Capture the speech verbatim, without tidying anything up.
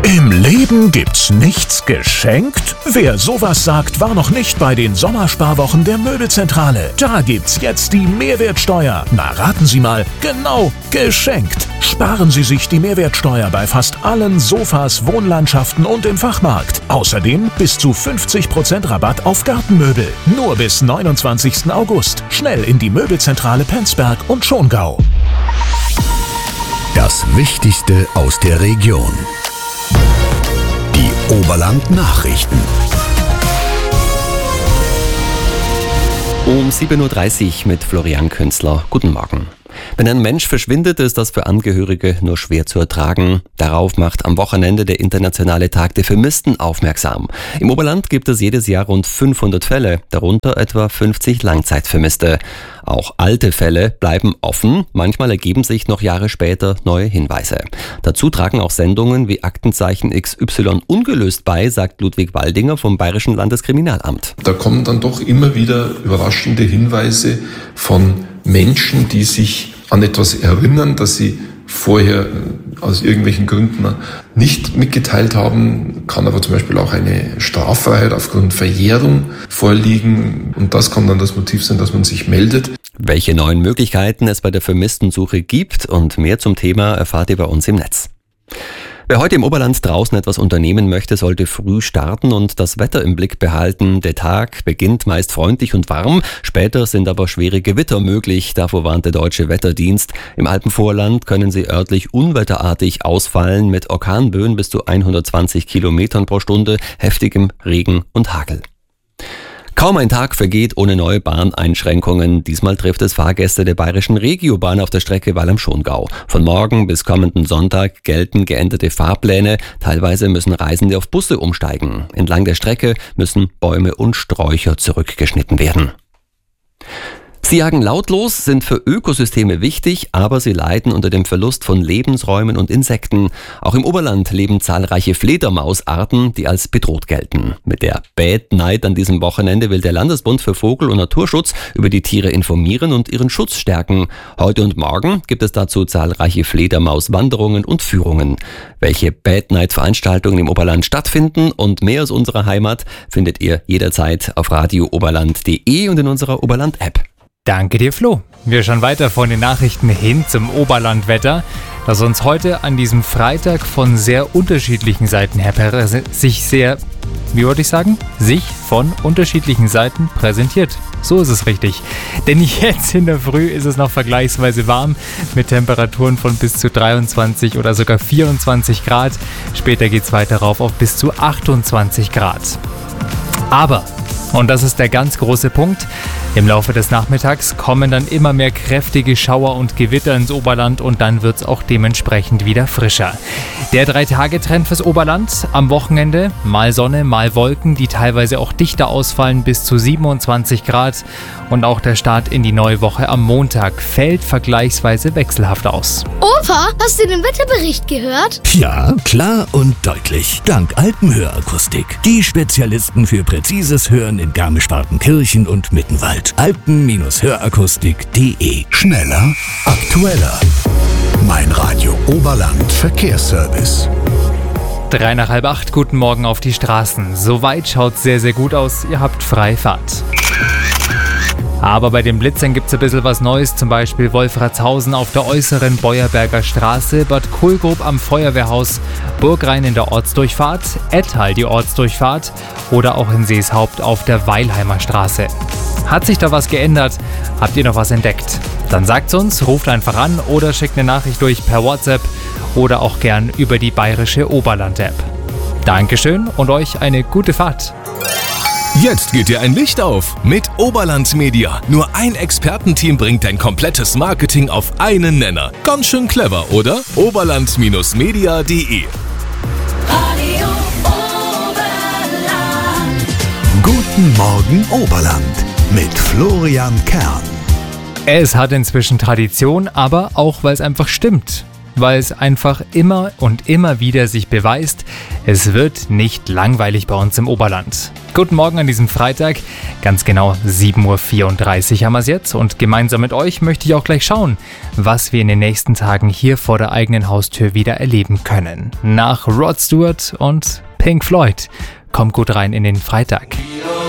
Im Leben gibt's nichts geschenkt? Wer sowas sagt, war noch nicht bei den Sommersparwochen der Möbelzentrale. Da gibt's jetzt die Mehrwertsteuer. Na, raten Sie mal, genau, geschenkt. Sparen Sie sich die Mehrwertsteuer bei fast allen Sofas, Wohnlandschaften und im Fachmarkt. Außerdem bis zu fünfzig Prozent Rabatt auf Gartenmöbel. Nur bis neunundzwanzigsten August. Schnell in die Möbelzentrale Penzberg und Schongau. Das Wichtigste aus der Region. Die Oberland-Nachrichten. Um sieben Uhr dreißig mit Florian Künzler. Guten Morgen. Wenn ein Mensch verschwindet, ist das für Angehörige nur schwer zu ertragen. Darauf macht am Wochenende der Internationale Tag der Vermissten aufmerksam. Im Oberland gibt es jedes Jahr rund fünfhundert Fälle, darunter etwa fünfzig Langzeitvermisste. Auch alte Fälle bleiben offen, manchmal ergeben sich noch Jahre später neue Hinweise. Dazu tragen auch Sendungen wie Aktenzeichen X Y ungelöst bei, sagt Ludwig Waldinger vom Bayerischen Landeskriminalamt. Da kommen dann doch immer wieder überraschende Hinweise von Menschen, die sich an etwas erinnern, das sie vorher aus irgendwelchen Gründen nicht mitgeteilt haben, kann aber zum Beispiel auch eine Straffreiheit aufgrund Verjährung vorliegen und das kann dann das Motiv sein, dass man sich meldet. Welche neuen Möglichkeiten es bei der Vermisstensuche gibt und mehr zum Thema erfahrt ihr bei uns im Netz. Wer heute im Oberland draußen etwas unternehmen möchte, sollte früh starten und das Wetter im Blick behalten. Der Tag beginnt meist freundlich und warm, später sind aber schwere Gewitter möglich, davor warnt der Deutsche Wetterdienst. Im Alpenvorland können sie örtlich unwetterartig ausfallen mit Orkanböen bis zu hundertzwanzig Kilometern pro Stunde, heftigem Regen und Hagel. Kaum ein Tag vergeht ohne neue Bahneinschränkungen. Diesmal trifft es Fahrgäste der Bayerischen Regiobahn auf der Strecke Weil am Schongau. Von morgen bis kommenden Sonntag gelten geänderte Fahrpläne. Teilweise müssen Reisende auf Busse umsteigen. Entlang der Strecke müssen Bäume und Sträucher zurückgeschnitten werden. Sie jagen lautlos, sind für Ökosysteme wichtig, aber sie leiden unter dem Verlust von Lebensräumen und Insekten. Auch im Oberland leben zahlreiche Fledermausarten, die als bedroht gelten. Mit der Bad Night an diesem Wochenende will der Landesbund für Vogel- und Naturschutz über die Tiere informieren und ihren Schutz stärken. Heute und morgen gibt es dazu zahlreiche Fledermauswanderungen und Führungen. Welche Bad Night-Veranstaltungen im Oberland stattfinden und mehr aus unserer Heimat findet ihr jederzeit auf radio oberland punkt de und in unserer Oberland-App. Danke dir, Flo. Wir schauen weiter von den Nachrichten hin zum Oberlandwetter, das uns heute an diesem Freitag von sehr unterschiedlichen Seiten her präse- sich sehr, wie wollte ich sagen, sich von unterschiedlichen Seiten präsentiert. So ist es richtig. Denn jetzt in der Früh ist es noch vergleichsweise warm mit Temperaturen von bis zu dreiundzwanzig oder sogar vierundzwanzig Grad. Später geht es weiter rauf auf bis zu achtundzwanzig Grad. Aber, und das ist der ganz große Punkt, im Laufe des Nachmittags kommen dann immer mehr kräftige Schauer und Gewitter ins Oberland und dann wird es auch dementsprechend wieder frischer. Der Drei-Tage-Trend fürs Oberland: am Wochenende mal Sonne, mal Wolken, die teilweise auch dichter ausfallen, bis zu siebenundzwanzig Grad. Und auch der Start in die neue Woche am Montag fällt vergleichsweise wechselhaft aus. Opa, hast du den Wetterbericht gehört? Ja, klar und deutlich. Dank Alpenhörakustik. Die Spezialisten für präzises Hören in Garmisch-Partenkirchen und Mittenwald. alpen-hörakustik punkt de. Schneller, aktueller. Mein Radio Oberland Verkehrsservice. Drei nach halb acht, guten Morgen auf die Straßen. Soweit schaut sehr, sehr gut aus. Ihr habt freie Fahrt. Aber bei den Blitzern gibt es ein bisschen was Neues, zum Beispiel Wolfratshausen auf der äußeren Beuerberger Straße, Bad Kohlgrub am Feuerwehrhaus, Burgrhein in der Ortsdurchfahrt, Ettal die Ortsdurchfahrt oder auch in Seeshaupt auf der Weilheimer Straße. Hat sich da was geändert? Habt ihr noch was entdeckt? Dann sagt's uns, ruft einfach an oder schickt eine Nachricht durch per WhatsApp oder auch gern über die Bayerische Oberland-App. Dankeschön und euch eine gute Fahrt. Jetzt geht dir ein Licht auf mit Oberland Media. Nur ein Expertenteam bringt dein komplettes Marketing auf einen Nenner. Ganz schön clever, oder? oberland Media punkt de. Radio Oberland. Guten Morgen Oberland mit Florian Kern. Es hat inzwischen Tradition, aber auch weil es einfach stimmt. weil es einfach immer und immer wieder sich beweist, es wird nicht langweilig bei uns im Oberland. Guten Morgen an diesem Freitag, ganz genau sieben Uhr vierunddreißig haben wir es jetzt und gemeinsam mit euch möchte ich auch gleich schauen, was wir in den nächsten Tagen hier vor der eigenen Haustür wieder erleben können. Nach Rod Stewart und Pink Floyd. Kommt gut rein in den Freitag.